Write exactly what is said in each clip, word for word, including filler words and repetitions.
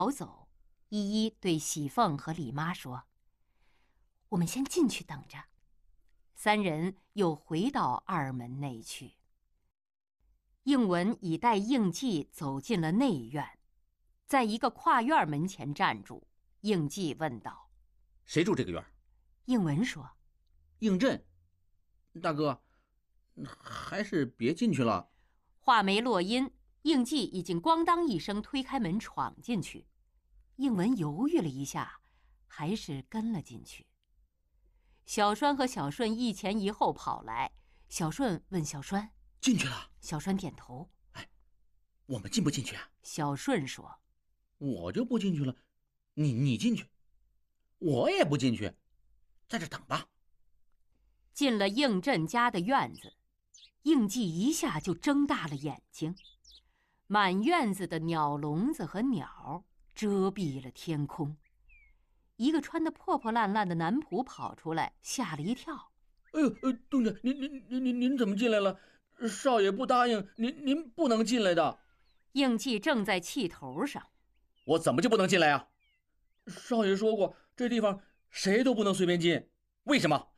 走，依依对喜凤和李妈说：“我们先进去等着。”三人又回到二门内去。应文已带应季走进了内院，在一个跨院门前站住。应季问道：“ 谁住这个院？” 应文说：“ 应震。大哥，还是别进去了。” 话没落音，应季已经咣当一声推开门闯进去。应文犹豫了一下，还是跟了进去。小栓和小顺一前一后跑来，小顺问小栓：“ 进去了？” 小栓点头。 哎，我们进不进去啊？ 小顺说：“ 我就不进去了，你你进去。我也不进去，在这等吧。” 进了应震家的院子，应季一下就睁大了眼睛。满院子的鸟笼子和鸟遮蔽了天空。一个穿得破破烂烂的男仆跑出来，吓了一跳。 “哎呦，呃，东家，您您您您您怎么进来了？少爷不答应，您您不能进来的。” 应季正在气头上。 “我怎么就不能进来啊？少爷说过，这地方谁都不能随便进。为什么？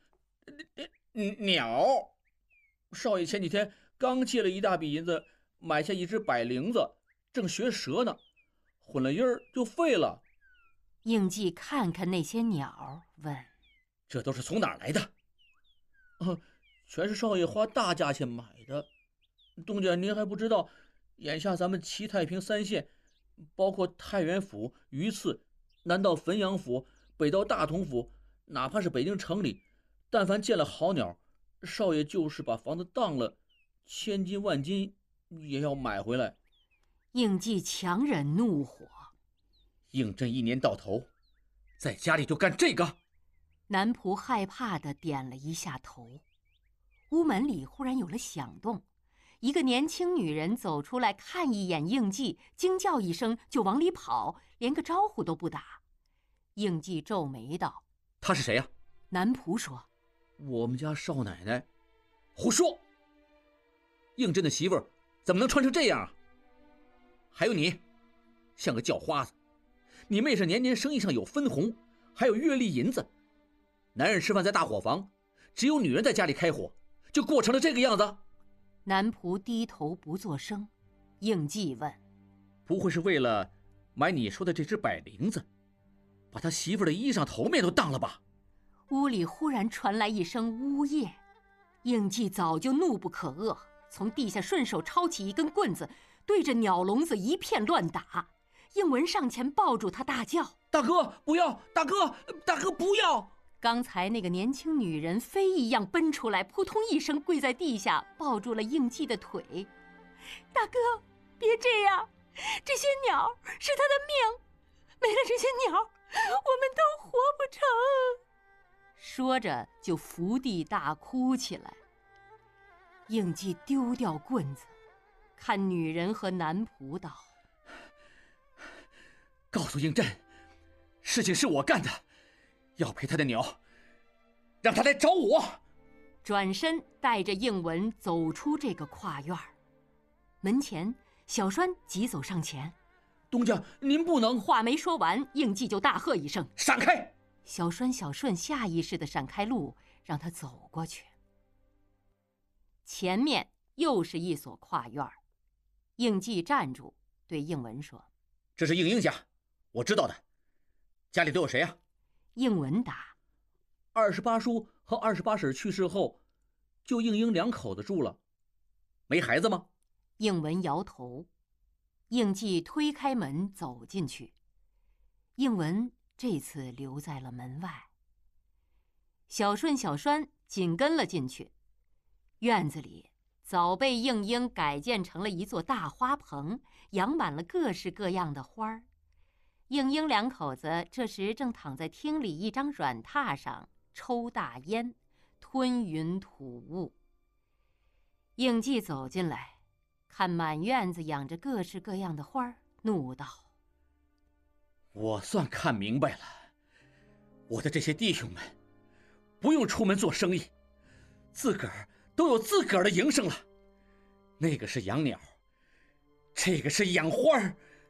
鸟。少爷前几天刚借了一大笔银子，买下一只百灵子，正学舌呢，混了音儿就废了。” 应季看看那些鸟，问：“ 这都是从哪儿来的？”“啊，全是少爷花大价钱买的。东家，您还不知道，眼下咱们齐太平三县，包括太原府、榆次，南到汾阳府，北到大同府，哪怕是北京城里，但凡见了好鸟，少爷就是把房子当了，千金万金也要买回来。” 应季强忍怒火：“ 应震一年到头，在家里就干这个？” 男仆害怕地点了一下头。屋门里忽然有了响动，一个年轻女人走出来，看一眼应季，惊叫一声就往里跑，连个招呼都不打。应季皱眉道：“ 她是谁呀？” 男仆说：“ 我们家少奶奶。”“胡说！应震的媳妇儿怎么能穿成这样啊？还有你，像个叫花子。你妹是年年生意上有分红，还有月例银子。男人吃饭在大伙房，只有女人在家里开火，就过成了这个样子。” 男仆低头不作声。应季问：“ 不会是为了买你说的这只百灵子，把他媳妇的衣裳头面都当了吧？” 屋里忽然传来一声呜咽。应季早就怒不可遏，从地下顺手抄起一根棍子，对着鸟笼子一片乱打。应文上前抱住他，大叫：“ 大哥不要！大哥大哥不要！” 刚才那个年轻女人飞一样奔出来，扑通一声跪在地下，抱住了应季的腿。“大哥，别这样，这些鸟是他的命，没了这些鸟，我们都活不成。”说着就伏地大哭起来。应季丢掉棍子，看女人和男仆道：“ 告诉应震，事情是我干的，要赔他的鸟，让他来找我。” 转身带着应文走出这个跨院。门前，小栓急走上前：“ 东家，您不能……” 话没说完，应季就大喝一声：“ 闪开！” 小栓、小顺下意识地闪开路，让他走过去。前面又是一所跨院。应季站住，对应文说：“ 这是应英家，我知道的。家里都有谁啊？” 应文答：“ 二十八叔和二十八婶去世后，就应英两口子住了。没孩子吗？” 应文摇头。应季推开门走进去，应文这次留在了门外。小顺、小栓紧跟了进去。院子里早被应英改建成了一座大花棚，养满了各式各样的花儿。应英两口子这时正躺在厅里一张软榻上抽大烟，吞云吐雾。应季走进来，看满院子养着各式各样的花儿，怒道：“ 我算看明白了，我的这些弟兄们不用出门做生意，自个儿都有自个儿的营生了。那个是养鸟，这个是养花儿。”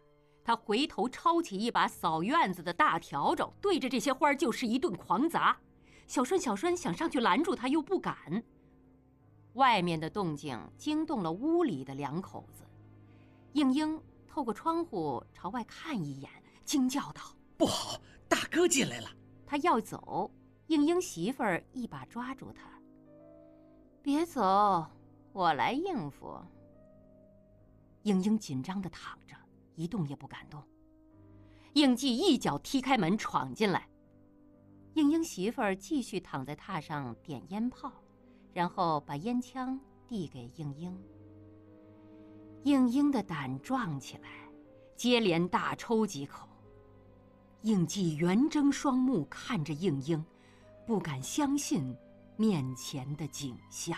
他回头抄起一把扫院子的大笤帚，对着这些花就是一顿狂砸。小顺、小栓想上去拦住他，又不敢。外面的动静惊动了屋里的两口子。应英透过窗户朝外看一眼，惊叫道：“ 不好，大哥进来了！” 他要走，应英媳妇儿一把抓住他：“别走，我来应付。”应英紧张地躺着，一动也不敢动。应季一脚踢开门闯进来，应英媳妇儿继续躺在榻上点烟泡，然后把烟枪递给应英。应英的胆壮起来，接连大抽几口。应季圆睁双目看着应英，不敢相信面前的景象。